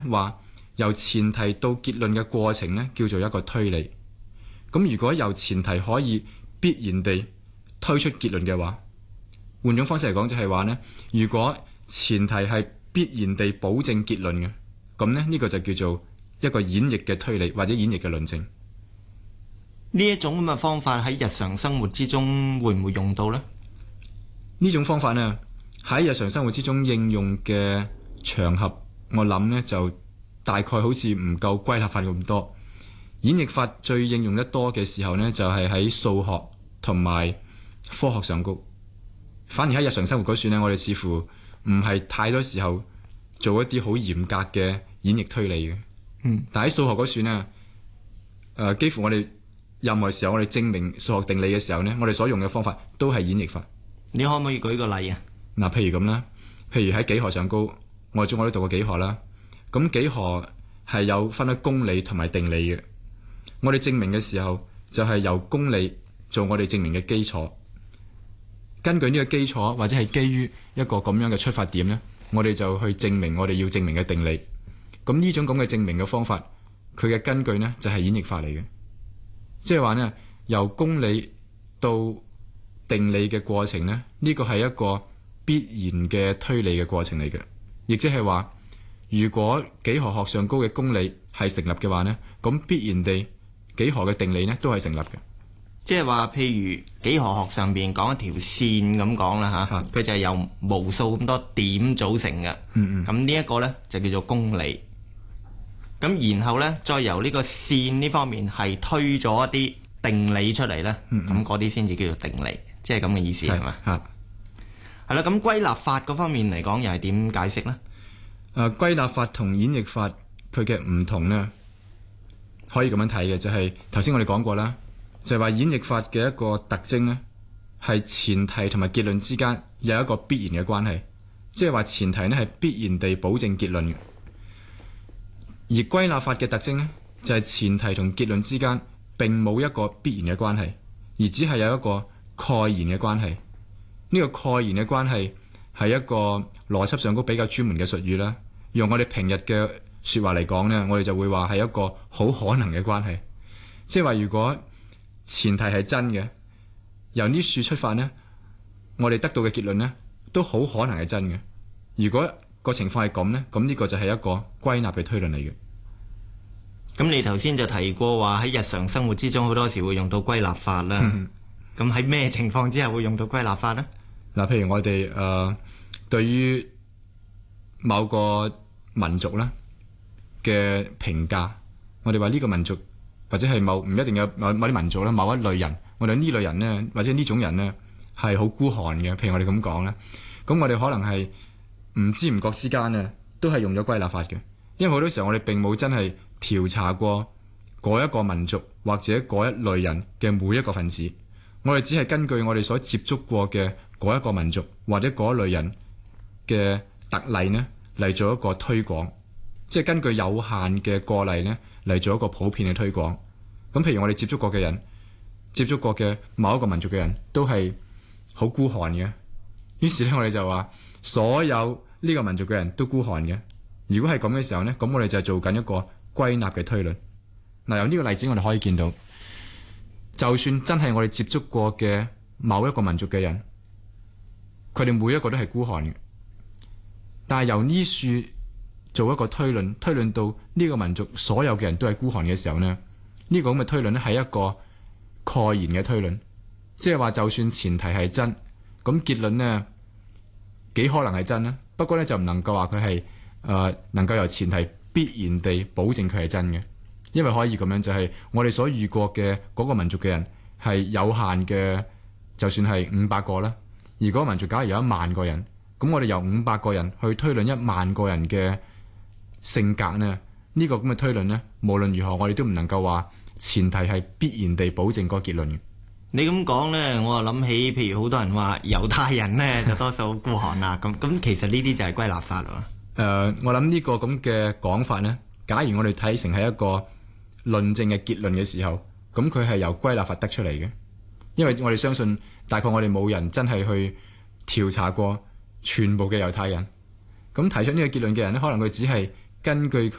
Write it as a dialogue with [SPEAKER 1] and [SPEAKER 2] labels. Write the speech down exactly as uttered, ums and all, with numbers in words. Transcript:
[SPEAKER 1] 話由前提到結論嘅過程呢，叫做一個推理。咁如果由前提可以必然地推出結論嘅話，換種方式嚟講就係話呢，如果前提係必然地保證結論嘅，咁呢，呢個就叫做一個演繹嘅推理或者演繹嘅論證。
[SPEAKER 2] 呢一種咁嘅方法喺日常生活之中會唔會用到呢？
[SPEAKER 1] 呢種方法呢，喺日常生活之中應用嘅場合，我諗呢就大概好似唔夠歸納法咁多。演繹法最應用得多嘅時候呢，就係喺數學同埋科學上高。反而喺日常生活嗰處呢，我哋似乎唔係太多時候做一啲好嚴格嘅演繹推理嘅。
[SPEAKER 2] 嗯，
[SPEAKER 1] 但喺數學嗰處呢，誒、呃、幾乎我哋任何時候我哋證明數學定理嘅時候呢，我哋所用嘅方法都係演繹法。
[SPEAKER 2] 你可唔可以舉個例啊？
[SPEAKER 1] 嗱，譬如咁啦，譬如喺幾何上高，我哋中學都讀過幾何啦。咁幾何係有分開公理同埋定理嘅。我哋證明嘅時候就係由公理做我哋證明嘅基礎。根據呢個基礎或者係基於一個咁樣嘅出發點呢，我哋就去證明我哋要證明嘅定理。咁呢種咁嘅證明嘅方法，佢嘅根據呢就係演繹法嚟嘅。即係話呢，由公理到定理嘅過程呢，呢個係一個必然嘅推理嘅過程嚟嘅。亦即係話，如果幾何學上高嘅公理係成立嘅話呢，咁必然地幾何嘅定理呢都係成立嘅。
[SPEAKER 2] 即係話，譬如幾何學上邊講一條線咁講啦嚇，佢就係由無數咁多點組成嘅。
[SPEAKER 1] 嗯嗯。咁
[SPEAKER 2] 呢一個呢，就叫做公理。咁然後呢，再由呢個線呢方面係推咗一啲定理出嚟呢，咁嗰啲先至叫做定理，即係咁嘅意思係嘛？
[SPEAKER 1] 嚇。
[SPEAKER 2] 係啦，咁歸納法嗰方面嚟講，又係點解釋呢？
[SPEAKER 1] 誒、呃，歸納法同演繹法佢嘅唔同呢，可以咁樣睇嘅，就係頭先我哋講過啦。就係話演繹法嘅一個特徵呢，係前提同埋結論之間有一個必然嘅關係，即係話前提呢係必然地保證結論嘅。而歸納法嘅特徵呢，就係前提同結論之間並冇一個必然嘅關係，而只係有一個概言嘅關係。呢個概言嘅關係係一個邏輯上高比較專門嘅術語啦。用我哋平日嘅說話嚟講呢，我哋就會話係一個好可能嘅關係，即係話如果前提係真嘅，由呢處出發呢，我哋得到嘅結論呢都好可能係真嘅。如果個情況係咁呢，咁呢個就係一個歸納嘅推論嚟嘅。
[SPEAKER 2] 咁你頭先就提過話喺日常生活之中好多時會用到歸納法啦。咁喺咩情況之下會用到歸納法呢？
[SPEAKER 1] 嗱，譬如我哋誒、呃、對於某個民族咧嘅評價，我哋話呢個民族。或者係某唔一定有某某啲民族啦，某一類人，我哋呢類人呢，或者呢種人呢，係好孤寒嘅。譬如我哋咁講啦，咁我哋可能係唔知唔覺之間呢，都係用咗歸納法嘅。因為好多時候我哋並冇真係調查過嗰一個民族或者嗰一類人嘅每一個分子，我哋只係根據我哋所接觸過嘅嗰一個民族或者嗰一類人嘅特例呢，嚟做一個推廣，即係根據有限嘅個例呢，嚟做一個普遍嘅推廣。咁譬如我哋接觸過嘅人，接觸過嘅某一個民族嘅人都係好孤寒嘅，於是咧我哋就話所有呢個民族嘅人都孤寒嘅。如果係咁嘅時候呢，咁我哋就係做緊一個歸納嘅推論。嗱，由呢個例子我哋可以見到，就算真係我哋接觸過嘅某一個民族嘅人，佢哋每一個都係孤寒嘅，但係由呢處做一個推論，推論到呢個民族所有嘅人都係孤寒嘅時候呢，呢、呢個咁嘅推論咧係一個概言嘅推論，即係話就算前提係真，咁結論呢幾可能係真呢？不過呢，就唔能夠話佢係誒能夠由前提必然地保證佢係真嘅，因為可以咁樣就係、是、我哋所遇過嘅嗰個民族嘅人係有限嘅，就算係五百個啦，而嗰個民族假如有一萬個人，咁我哋由五百個人去推論一萬個人嘅性格呢，呢、這個咁嘅推論呢，無論如何我哋都唔能夠話前提係必然地保證個結論嘅。
[SPEAKER 2] 你咁講呢，我就諗起，譬如好多人話猶太人呢就多數孤寒啦，咁咁其實呢啲就係歸納法咯。
[SPEAKER 1] 誒、呃，我諗呢個咁嘅講法呢，假如我哋睇成係一個論證嘅結論嘅時候，咁佢係由歸納法得出嚟嘅，因為我哋相信大概我哋冇人真係去調查過全部嘅猶太人，咁提出呢個結論嘅人呢，可能佢只係根據佢